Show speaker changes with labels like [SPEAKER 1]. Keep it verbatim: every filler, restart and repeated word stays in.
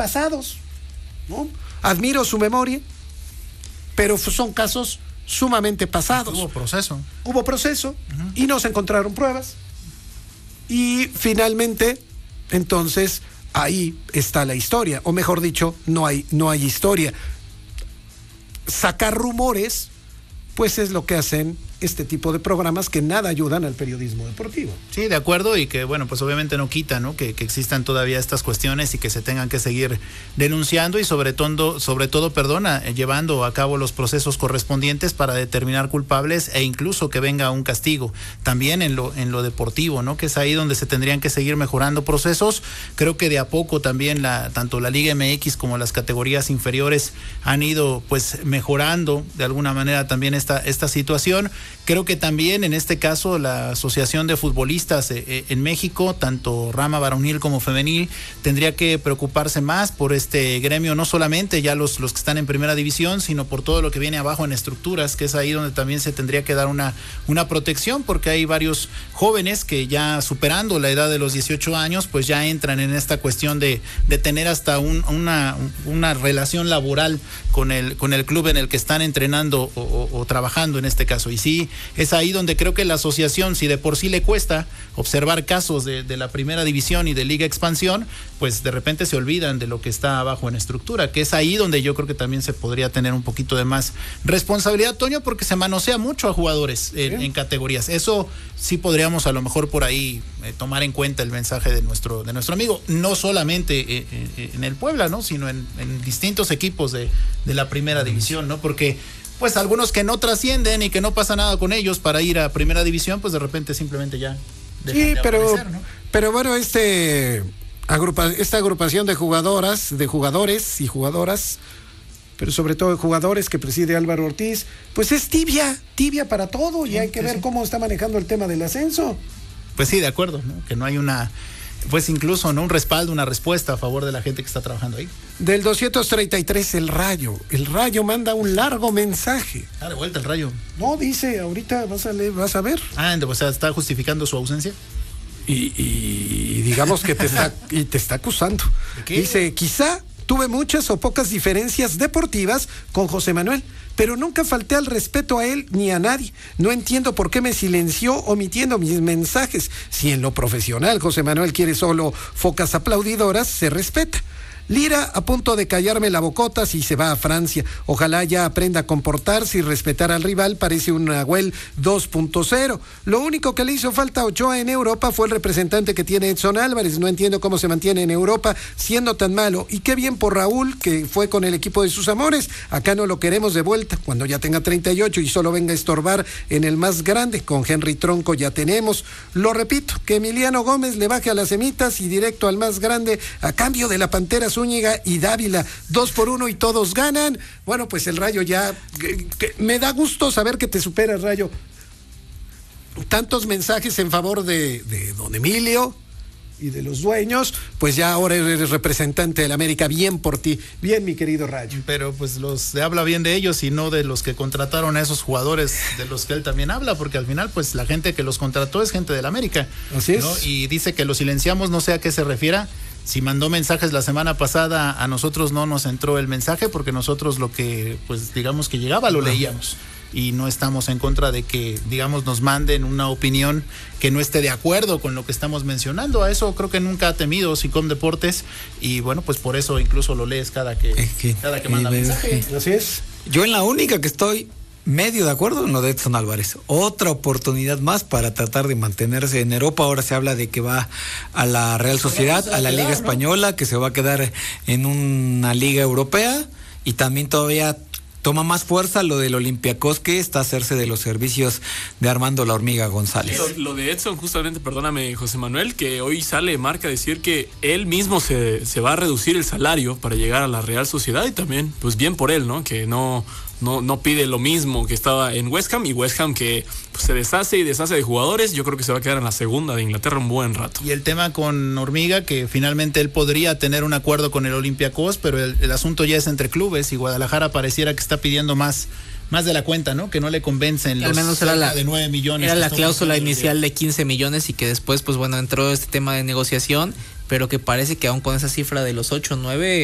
[SPEAKER 1] pasados, ¿no? Admiro su memoria, pero son casos sumamente pasados.
[SPEAKER 2] Hubo proceso.
[SPEAKER 1] Hubo proceso uh-huh. y no se encontraron pruebas. Y finalmente, entonces, ahí está la historia. O mejor dicho, no hay, no hay historia. Sacar rumores, pues es lo que hacen este tipo de programas que nada ayudan al periodismo deportivo.
[SPEAKER 2] Sí, de acuerdo, y que bueno, pues obviamente no quita, ¿no? Que, que existan todavía estas cuestiones y que se tengan que seguir denunciando y sobre todo, sobre todo, perdona, llevando a cabo los procesos correspondientes para determinar culpables e incluso que venga un castigo. También en lo, en lo deportivo, ¿no? Que es ahí donde se tendrían que seguir mejorando procesos. Creo que de a poco también la, tanto la Liga M X como las categorías inferiores han ido pues mejorando de alguna manera también esta, esta situación. Creo que también en este caso la Asociación de Futbolistas eh, en México, tanto rama varonil como femenil, tendría que preocuparse más por este gremio, no solamente ya los, los que están en primera división, sino por todo lo que viene abajo en estructuras, que es ahí donde también se tendría que dar una, una protección, porque hay varios jóvenes que ya superando la edad de los dieciocho años, pues ya entran en esta cuestión de, de tener hasta un, una, una relación laboral con el, con el club en el que están entrenando o, o, o trabajando en este caso. Y sí, es ahí donde creo que la asociación, si de por sí le cuesta observar casos de, de la primera división y de Liga Expansión, pues de repente se olvidan de lo que está abajo en estructura, que es ahí donde yo creo que también se podría tener un poquito de más responsabilidad, Toño, porque se manosea mucho a jugadores en, en categorías. Eso sí podríamos a lo mejor por ahí eh, tomar en cuenta el mensaje de nuestro, de nuestro amigo, no solamente eh, eh, en el Puebla, ¿no? Sino en, en distintos equipos de, de la primera división, ¿no? Porque pues algunos que no trascienden y que no pasa nada con ellos para ir a primera división, pues de repente simplemente ya dejan
[SPEAKER 1] sí,
[SPEAKER 2] de
[SPEAKER 1] pero,
[SPEAKER 2] aparecer, ¿no?
[SPEAKER 1] Pero bueno, este agrupa, esta agrupación de jugadoras, de jugadores y jugadoras, pero sobre todo de jugadores que preside Álvaro Ortiz, pues es tibia, tibia para todo, y sí, hay que sí, ver sí. cómo está manejando el tema del ascenso.
[SPEAKER 2] Pues sí, de acuerdo, ¿no? Que no hay una, pues incluso no un respaldo, una respuesta a favor de la gente que está trabajando ahí.
[SPEAKER 1] Del doscientos treinta y tres, el Rayo. El Rayo manda un largo mensaje.
[SPEAKER 2] Ah, de vuelta el Rayo.
[SPEAKER 1] No, dice, ahorita vas a leer, vas a ver.
[SPEAKER 2] Ah, o sea, ¿está justificando su ausencia?
[SPEAKER 1] Y, y digamos que te está, y te está acusando.
[SPEAKER 2] ¿De qué?
[SPEAKER 1] Dice, quizá tuve muchas o pocas diferencias deportivas con José Manuel, pero nunca falté al respeto a él ni a nadie. No entiendo por qué me silenció omitiendo mis mensajes. Si en lo profesional José Manuel quiere solo focas aplaudidoras, se respeta. Lira a punto de callarme la bocota si se va a Francia. Ojalá ya aprenda a comportarse y respetar al rival. Parece un Nahuel dos punto cero. Lo único que le hizo falta a Ochoa en Europa fue el representante que tiene Edson Álvarez. No entiendo cómo se mantiene en Europa siendo tan malo. Y qué bien por Raúl, que fue con el equipo de sus amores. Acá no lo queremos de vuelta. Cuando ya tenga treinta y ocho y solo venga a estorbar en el más grande. Con Henry Tronco ya tenemos. Lo repito, que Emiliano Gómez le baje a las semitas y directo al más grande a cambio de la Pantera Zúñiga y Dávila, dos por uno y todos ganan. Bueno, pues el Rayo ya, que, que, me da gusto saber que te supera, Rayo. Tantos mensajes en favor de, de don Emilio y de los dueños, pues ya ahora eres representante del América. Bien por ti, bien, mi querido Rayo.
[SPEAKER 2] Pero pues los se habla bien de ellos y no de los que contrataron a esos jugadores de los que él también habla, porque al final pues la gente que los contrató es gente del América.
[SPEAKER 1] Así es.
[SPEAKER 2] ¿No? Y dice que lo silenciamos, no sé a qué se refiera. Si mandó mensajes la semana pasada, a nosotros no nos entró el mensaje porque nosotros lo que, pues digamos que llegaba lo leíamos y no estamos en contra de que, digamos, nos manden una opinión que no esté de acuerdo con lo que estamos mencionando. A eso creo que nunca ha temido Sicom Deportes y bueno, pues por eso incluso lo lees cada que, es que cada que manda mensaje.
[SPEAKER 1] Que, así es.
[SPEAKER 3] Yo en la única que estoy medio de acuerdo en lo de Edson Álvarez. Otra oportunidad más para tratar de mantenerse en Europa. Ahora se habla de que va a la Real Sociedad, a la Liga Española, que se va a quedar en una liga europea, y también todavía toma más fuerza lo del Olympiacos, que está a hacerse de los servicios de Armando La Hormiga González.
[SPEAKER 4] Lo, lo de Edson, justamente, perdóname, José Manuel, que hoy sale marca a decir que él mismo se, se va a reducir el salario para llegar a la Real Sociedad, y también, pues bien por él, ¿no? Que no... No, no pide lo mismo que estaba en West Ham, y West Ham que pues, se deshace y deshace de jugadores. Yo creo que se va a quedar en la segunda de Inglaterra un buen rato.
[SPEAKER 2] Y el tema con Hormiga, que finalmente él podría tener un acuerdo con el Olympiacos, pero el, el asunto ya es entre clubes, y Guadalajara pareciera que está pidiendo más más de la cuenta, ¿no? Que no le convencen los
[SPEAKER 5] al menos era la,
[SPEAKER 2] de nueve millones.
[SPEAKER 5] Era la cláusula inicial de quince millones, y que después, pues bueno, entró este tema de negociación, pero que parece que aún con esa cifra de los ocho o nueve